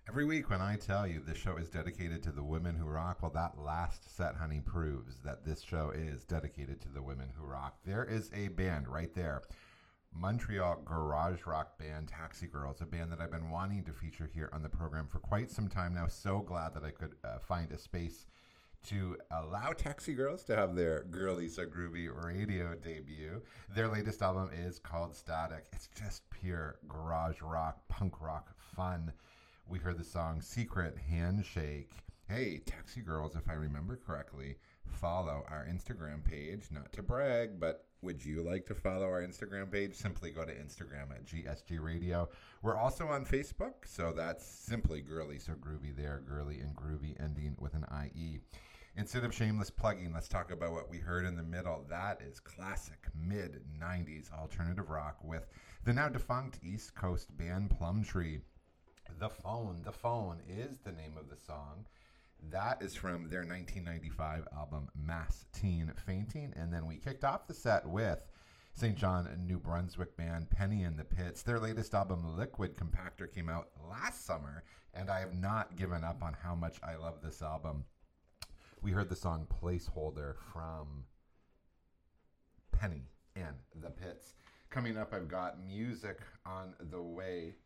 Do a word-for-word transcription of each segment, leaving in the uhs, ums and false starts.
Every week when I tell you this show is dedicated to the women who rock, well, that last set, honey, proves that this show is dedicated to the women who rock. There is a band right there, Montreal garage rock band Taxi Girls, a band that I've been wanting to feature here on the program for quite some time now. So glad that I could uh, find a space to allow Taxi Girls to have their Girly So Groovy radio debut. Their latest album is called Static. It's just pure garage rock, punk rock fun. We heard the song Secret Handshake. Hey, Taxi Girls, if I remember correctly, follow our Instagram page. Not to brag, but would you like to follow our Instagram page? Simply go to Instagram at G S G Radio. We're also on Facebook, so that's simply Girly So Groovy there, girly and groovy, ending with an I E. Instead of shameless plugging, let's talk about what we heard in the middle. That is classic mid nineties alternative rock with the now defunct East Coast band Plumtree. The Phone, The Phone is the name of the song. That is from their nineteen ninety-five album Mass Teen Fainting. And then we kicked off the set with Saint John, New Brunswick band Penny in the Pits. Their latest album Liquid Compactor came out last summer, and I have not given up on how much I love this album. We heard the song Placeholder from Penny in the Pits. Coming up, I've got music on the way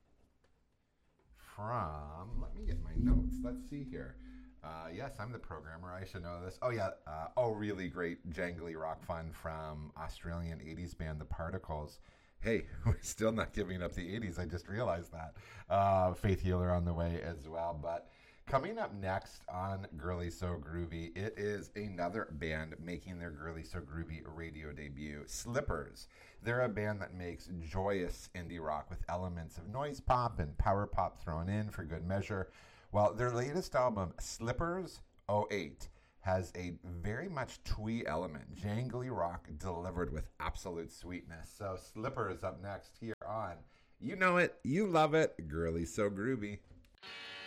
from, let me get my notes. Let's see here. Uh, yes, I'm the programmer. I should know this. Oh, yeah. Uh, oh, really great jangly rock fun from Australian eighties band The Particles. Hey, we're still not giving up the eighties. I just realized that. Uh, Faith Healer on the way as well. But coming up next on Girly So Groovy, it is another band making their Girly So Groovy radio debut, Slippers. They're a band that makes joyous indie rock with elements of noise pop and power pop thrown in for good measure. Well, their latest album, Slippers oh eight, has a very much twee element, jangly rock delivered with absolute sweetness. So Slippers up next here on, you know it, you love it, Girly So Groovy.